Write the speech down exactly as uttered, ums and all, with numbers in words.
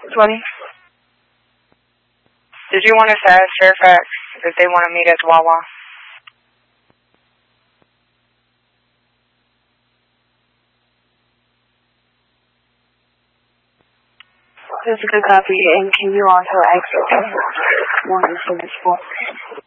twenty. Did you want us to ask Fairfax if they want to meet at Wawa? This is a good copy, and can you also ask for one as soon as possible?